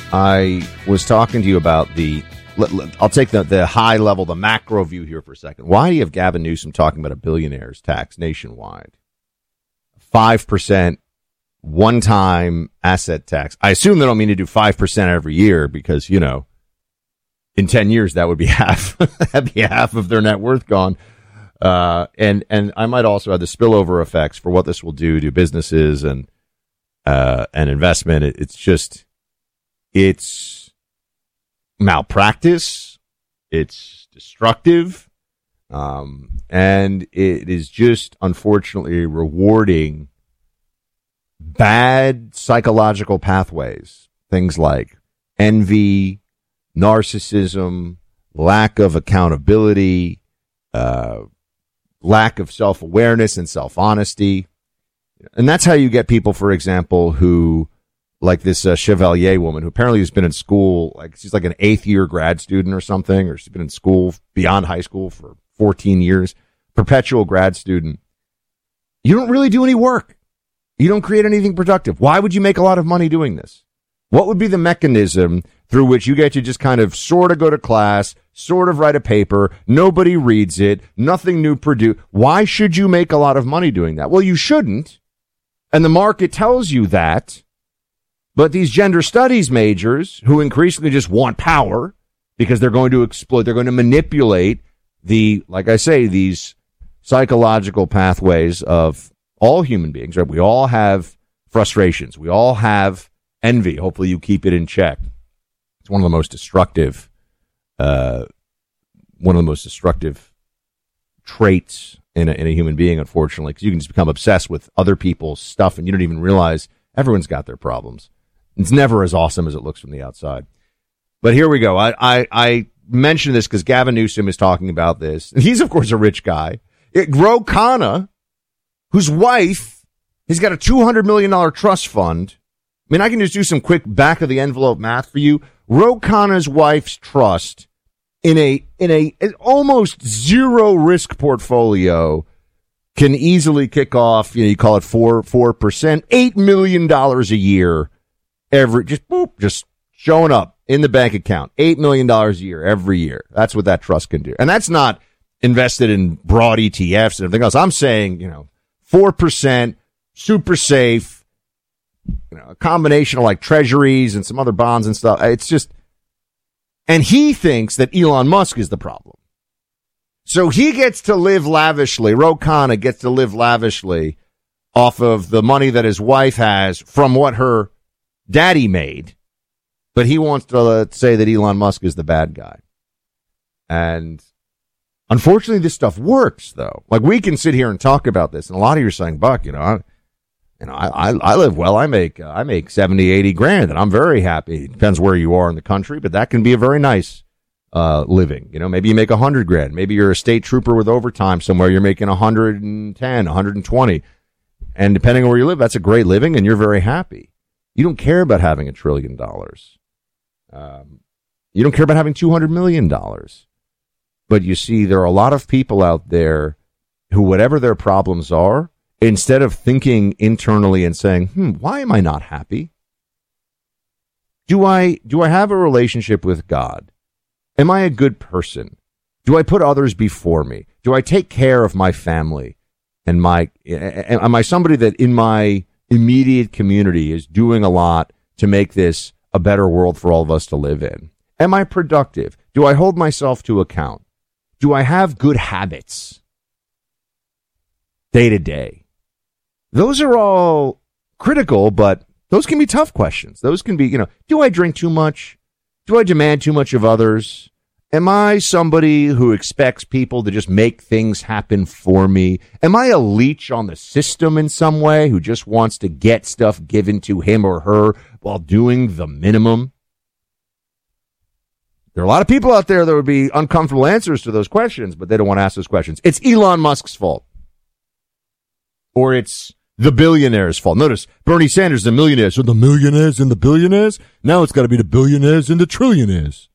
I was talking to you about I'll take the high level, the macro view here for a second. Why do you have Gavin Newsom talking about a billionaire's tax nationwide? 5% one-time asset tax. I assume they don't mean to do 5% every year because, in 10 years, that would be half. That'd be half of their net worth gone. And I might also have the spillover effects for what this will do to businesses and investment. It's malpractice. It's destructive. And it is just unfortunately rewarding bad psychological pathways. Things like envy, narcissism, lack of accountability, lack of self-awareness and self-honesty. And that's how you get people, for example, who, like this Chevalier woman, who apparently has been in school, like she's like an 8th year grad student or something, or she's been in school beyond high school for 14 years, perpetual grad student. You don't really do any work. You don't create anything productive. Why would you make a lot of money doing this? What would be the mechanism through which you get to just kind of sort of go to class, sort of write a paper, nobody reads it, nothing new produced? Why should you make a lot of money doing that? Well, you shouldn't. And the market tells you that. But these gender studies majors who increasingly just want power because they're going to exploit, they're going to manipulate these psychological pathways of all human beings, right? We all have frustrations. We all have envy. Hopefully you keep it in check. It's one of the most destructive traits in a human being, unfortunately, because you can just become obsessed with other people's stuff and you don't even realize everyone's got their problems. It's never as awesome as it looks from the outside. But here we go. I mention this because Gavin Newsom is talking about this. He's, of course, a rich guy. Ro Khanna, whose wife has got a $200 million trust fund. I mean, I can just do some quick back of the envelope math for you. Ro Khanna's wife's trust in a almost zero risk portfolio can easily kick off, you call it 4%, $8 million a year just showing up in the bank account, $8 million a year every year. That's what that trust can do. And that's not invested in broad ETFs and everything else. I'm saying, 4%, super safe, a combination of like treasuries and some other bonds and stuff. It's just, and he thinks that Elon Musk is the problem. So he gets to live lavishly. Ro Khanna gets to live lavishly off of the money that his wife has from what her daddy made. But he wants to say that Elon Musk is the bad guy. And unfortunately, this stuff works, though. Like, we can sit here and talk about this, and a lot of you are saying, Buck, I live well. I make 70, 80 grand, and I'm very happy. It depends where you are in the country, but that can be a very nice living. Maybe you make 100 grand. Maybe you're a state trooper with overtime somewhere. You're making 110, 120. And depending on where you live, that's a great living, and you're very happy. You don't care about having $1 trillion. You don't care about having $200 million. But you see, there are a lot of people out there who, whatever their problems are, instead of thinking internally and saying, why am I not happy? Do I have a relationship with God? Am I a good person? Do I put others before me? Do I take care of my family? And am I somebody that in my immediate community is doing a lot to make this a better world for all of us to live in? Am I productive? Do I hold myself to account? Do I have good habits day to day? Those are all critical, but those can be tough questions. Those can be, do I drink too much? Do I demand too much of others? Am I somebody who expects people to just make things happen for me? Am I a leech on the system in some way who just wants to get stuff given to him or her while doing the minimum? There are a lot of people out there that would be uncomfortable answers to those questions, but they don't want to ask those questions. It's Elon Musk's fault. Or it's the billionaire's fault. Notice, Bernie Sanders, the millionaires. So the millionaires and the billionaires? Now it's got to be the billionaires and the trillionaires.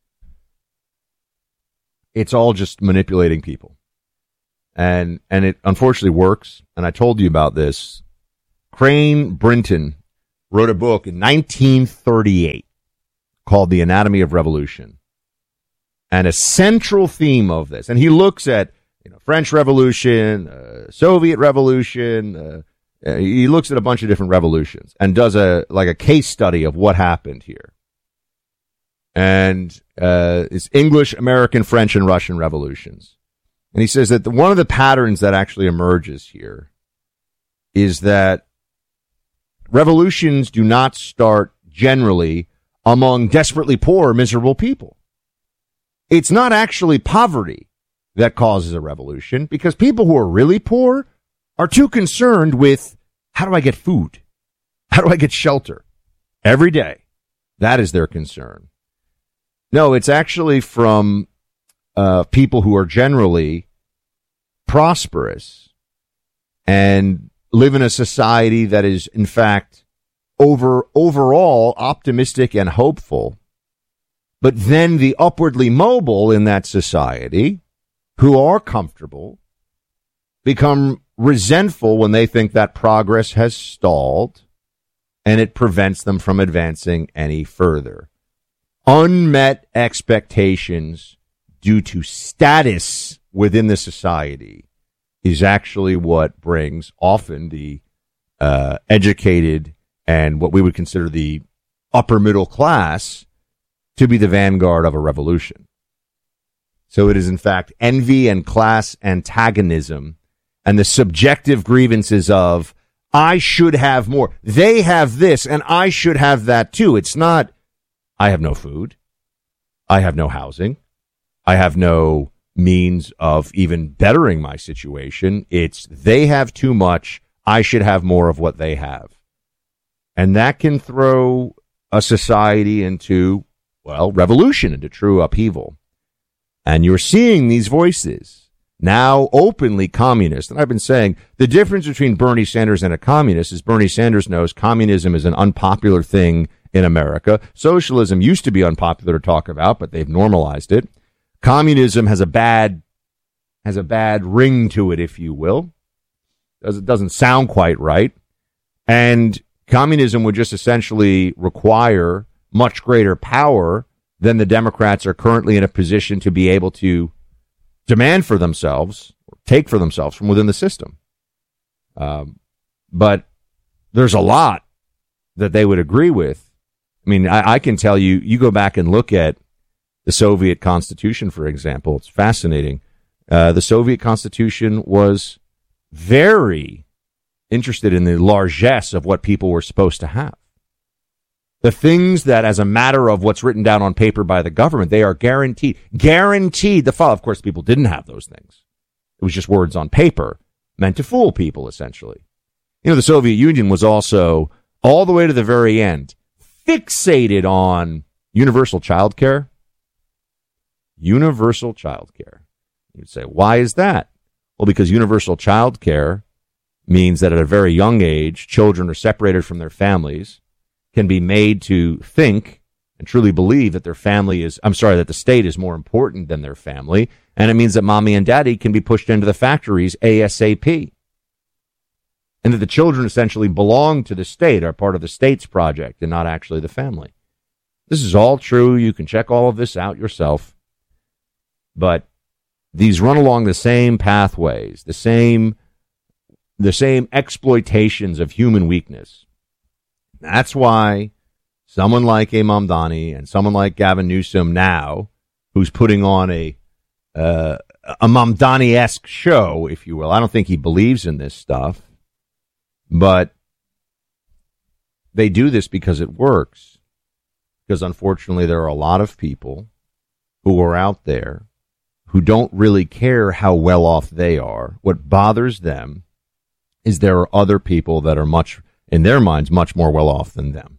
It's all just manipulating people. And it unfortunately works. And I told you about this. Crane Brinton wrote a book in 1938 called The Anatomy of Revolution. And a central theme of this, and he looks at French Revolution, Soviet Revolution, he looks at a bunch of different revolutions and does a case study of what happened here. And it's English, American, French, and Russian revolutions. And he says that one of the patterns that actually emerges here is that revolutions do not start generally among desperately poor or miserable people. It's not actually poverty that causes a revolution, because people who are really poor are too concerned with, how do I get food? How do I get shelter? Every day. That is their concern. No, it's actually from people who are generally prosperous and live in a society that is, in fact, overall optimistic and hopeful. But then the upwardly mobile in that society, who are comfortable, become resentful when they think that progress has stalled and it prevents them from advancing any further. Unmet expectations due to status within the society is actually what brings often the educated and what we would consider the upper middle class to be the vanguard of a revolution. So it is, in fact, envy and class antagonism and the subjective grievances of, I should have more. They have this, and I should have that too. It's not, I have no food. I have no housing. I have no means of even bettering my situation. It's, they have too much. I should have more of what they have. And that can throw a society into, well, revolution, into true upheaval. And you're seeing these voices now openly communist. And I've been saying the difference between Bernie Sanders and a communist is Bernie Sanders knows communism is an unpopular thing in America. Socialism used to be unpopular to talk about, but they've normalized it. Communism has a bad ring to it, if you will. It doesn't sound quite right. And communism would just essentially require much greater power than the Democrats are currently in a position to be able to demand for themselves, or take for themselves from within the system. But there's a lot that they would agree with. I mean, I can tell you, you go back and look at the Soviet Constitution, for example. It's fascinating. The Soviet Constitution was very interested in the largesse of what people were supposed to have. The things that, as a matter of what's written down on paper by the government, they are guaranteed the follow. Of course, people didn't have those things. It was just words on paper meant to fool people, essentially. You know, the Soviet Union was also, all the way to the very end, fixated on universal child care. Universal child care. You'd say, why is that? Well, because universal child care means that at a very young age, children are separated from their families, can be made to think and truly believe that that the state is more important than their family. And it means that mommy and daddy can be pushed into the factories ASAP. And that the children essentially belong to the state, are part of the state's project and not actually the family. This is all true. You can check all of this out yourself. But these run along the same pathways, the same exploitations of human weakness. That's why someone like a Mamdani and someone like Gavin Newsom now, who's putting on a Mamdani-esque show, if you will. I don't think he believes in this stuff, but they do this because it works. Because unfortunately, there are a lot of people who are out there who don't really care how well off they are. What bothers them is there are other people that are much, in their minds, much more well off than them.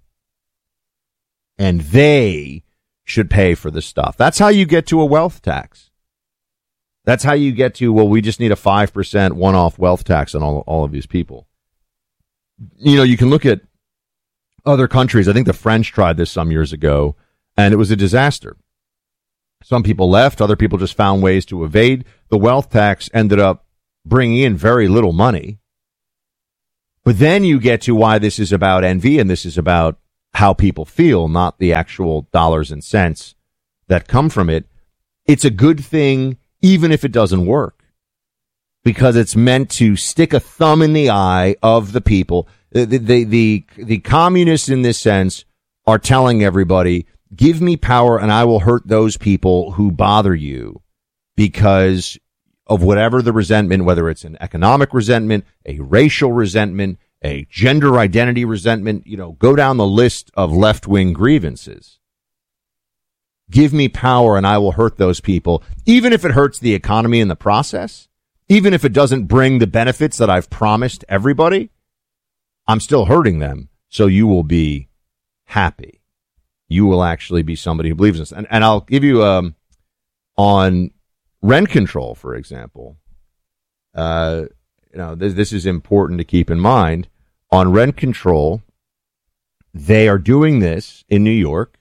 And they should pay for the stuff. That's how you get to a wealth tax. That's how you get to, well, we just need a 5% one-off wealth tax on all of these people. You know, you can look at other countries. I think the French tried this some years ago, and it was a disaster. Some people left. Other people just found ways to evade. The wealth tax ended up bringing in very little money. But then you get to why this is about envy and this is about how people feel, not the actual dollars and cents that come from it. It's a good thing, even if it doesn't work, because it's meant to stick a thumb in the eye of the people. The communists in this sense are telling everybody, give me power and I will hurt those people who bother you because of whatever the resentment, whether it's an economic resentment, a racial resentment, a gender identity resentment, go down the list of left-wing grievances. Give me power and I will hurt those people, even if it hurts the economy in the process, even if it doesn't bring the benefits that I've promised everybody. I'm still hurting them, so you will be happy. You will actually be somebody who believes in this. And I'll give you on rent control, for example. This is important to keep in mind. On rent control, they are doing this in New York.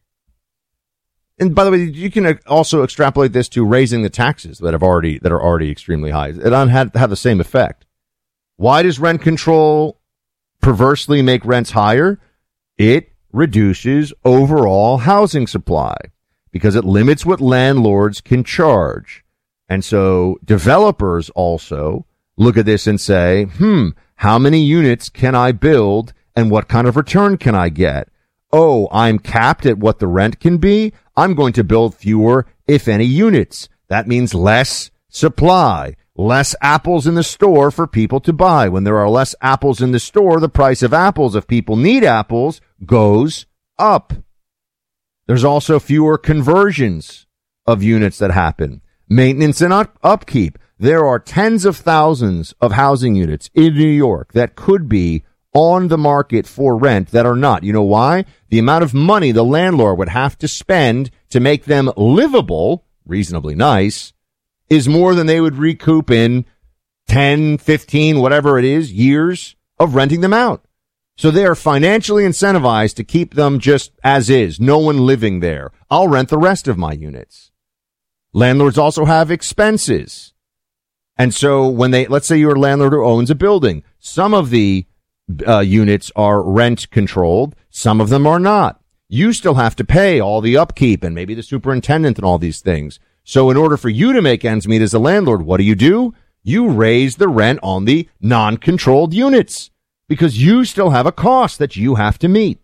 And by the way, you can also extrapolate this to raising the taxes that are already extremely high. It have the same effect. Why does rent control perversely make rents higher? It reduces overall housing supply because it limits what landlords can charge. And so developers also look at this and say, how many units can I build and what kind of return can I get? Oh, I'm capped at what the rent can be. I'm going to build fewer, if any, units. That means less supply, less apples in the store for people to buy. When there are less apples in the store, the price of apples, if people need apples, goes up. There's also fewer conversions of units that happen. Maintenance and upkeep. There are tens of thousands of housing units in New York that could be on the market for rent that are not. You know why? The amount of money the landlord would have to spend to make them livable, reasonably nice, is more than they would recoup in 10, 15, whatever it is, years of renting them out. So they are financially incentivized to keep them just as is, no one living there. I'll rent the rest of my units. Landlords also have expenses. And so when let's say you're a landlord who owns a building, some of the units are rent controlled, some of them are not. You still have to pay all the upkeep and maybe the superintendent and all these things. So in order for you to make ends meet as a landlord, what do? You raise the rent on the non-controlled units because you still have a cost that you have to meet.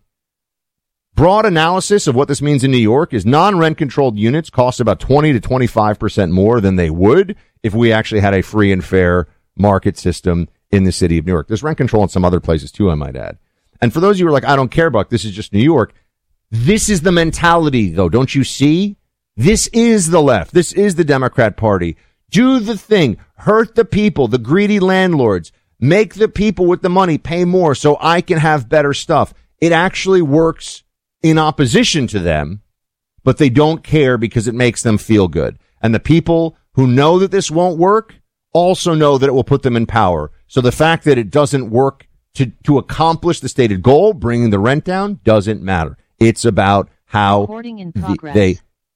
Broad analysis of what this means in New York is non-rent controlled units cost about 20 to 25% more than they would if we actually had a free and fair market system in the city of New York. There's rent control in some other places too, I might add. And for those of you who are like, I don't care, Buck, this is just New York. This is the mentality, though. Don't you see? This is the left. This is the Democrat Party. Do the thing. Hurt the people, the greedy landlords. Make the people with the money pay more so I can have better stuff. It actually works in opposition to them, but they don't care because it makes them feel good. And the people who know that this won't work also know that it will put them in power. So the fact that it doesn't work to accomplish the stated goal, bringing the rent down, doesn't matter. It's about how they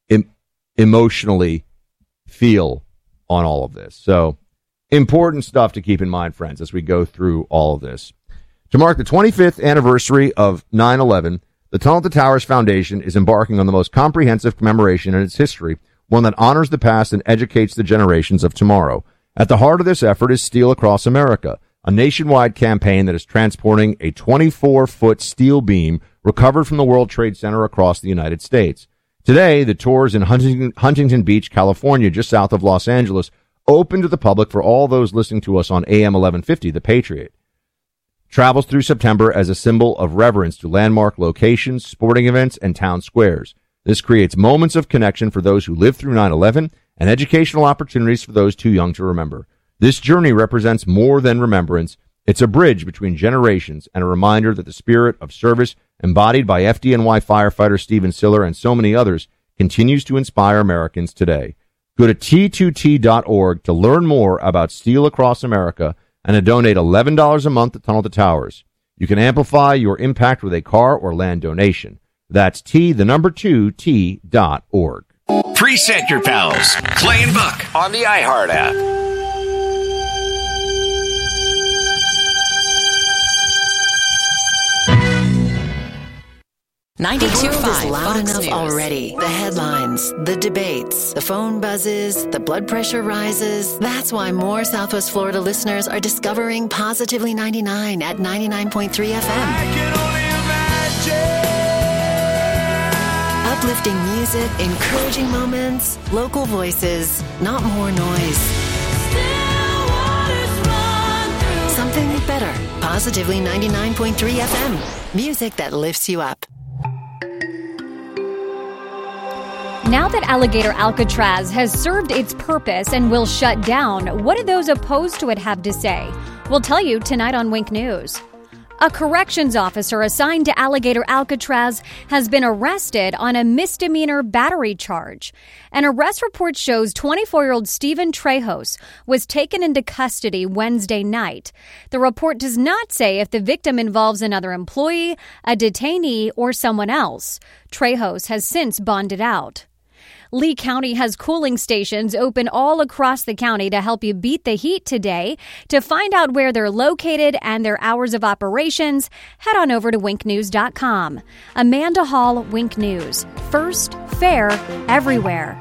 emotionally feel on all of this. So important stuff to keep in mind, friends, as we go through all of this. To mark the 25th anniversary of 9/11, the Tunnel to Towers Foundation is embarking on the most comprehensive commemoration in its history, one that honors the past and educates the generations of tomorrow. At the heart of this effort is Steel Across America, a nationwide campaign that is transporting a 24-foot steel beam recovered from the World Trade Center across the United States. Today, the tour is in Huntington Beach, California, just south of Los Angeles, open to the public for all those listening to us on AM 1150, The Patriot. Travels through September as a symbol of reverence to landmark locations, sporting events, and town squares. This creates moments of connection for those who lived through 9/11 and educational opportunities for those too young to remember. This journey represents more than remembrance. It's a bridge between generations and a reminder that the spirit of service embodied by FDNY firefighter Stephen Siller and so many others continues to inspire Americans today. Go to T2T.org to learn more about Steel Across America and to donate $11 a month to Tunnel to Towers. You can amplify your impact with a car or land donation. That's T2T.org. Preset your pals. Clay and Buck on the iHeart app. 92.5 The world is loud Fox enough News. already. The headlines, the debates, the phone buzzes, the blood pressure rises. That's why more Southwest Florida listeners are discovering Positively 99 at 99.3 FM. Uplifting music, encouraging moments, local voices, not more noise. Something better. Positively 99.3 FM. Music that lifts you up. Now that Alligator Alcatraz has served its purpose and will shut down, what do those opposed to it have to say? We'll tell you tonight on Wink News. A corrections officer assigned to Alligator Alcatraz has been arrested on a misdemeanor battery charge. An arrest report shows 24-year-old Stephen Trejos was taken into custody Wednesday night. The report does not say if the victim involves another employee, a detainee, or someone else. Trejos has since bonded out. Lee County has cooling stations open all across the county to help you beat the heat today. To find out where they're located and their hours of operations, head on over to winknews.com. Amanda Hall, Wink News. First, fair, everywhere.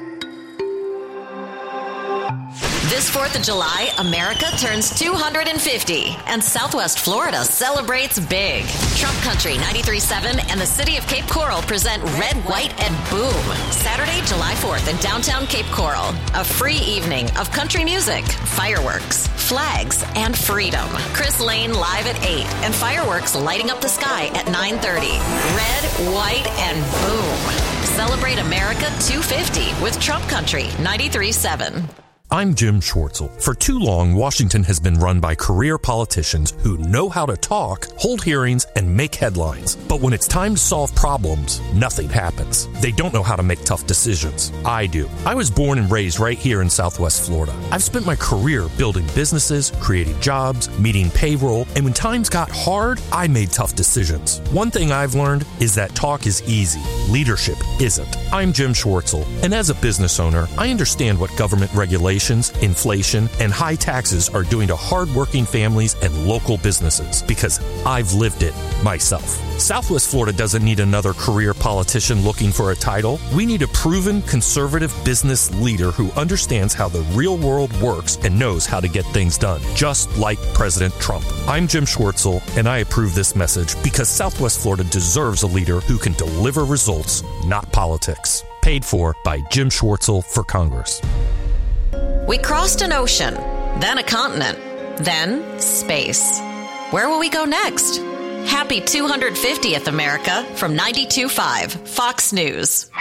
This 4th of July, America turns 250, and Southwest Florida celebrates big. Trump Country 93.7 and the City of Cape Coral present Red, White, and Boom, Saturday, July 4th in downtown Cape Coral. A free evening of country music, fireworks, flags, and freedom. Chris Lane live at 8 and fireworks lighting up the sky at 9:30. Red, White, and Boom. Celebrate America 250 with Trump Country 93.7. I'm Jim Schwartzel. For too long, Washington has been run by career politicians who know how to talk, hold hearings, and make headlines. But when it's time to solve problems, nothing happens. They don't know how to make tough decisions. I do. I was born and raised right here in Southwest Florida. I've spent my career building businesses, creating jobs, meeting payroll, and when times got hard, I made tough decisions. One thing I've learned is that talk is easy. Leadership isn't. I'm Jim Schwartzel, and as a business owner, I understand what government regulations, inflation, and high taxes are doing to hardworking families and local businesses because I've lived it myself. Southwest Florida doesn't need another career politician looking for a title. We need a proven conservative business leader who understands how the real world works and knows how to get things done, just like President Trump. I'm Jim Schwartzel, and I approve this message because Southwest Florida deserves a leader who can deliver results, not politics. Paid for by Jim Schwartzel for Congress. We crossed an ocean, then a continent, then space. Where will we go next? Happy 250th, America, from 92.5 Fox News.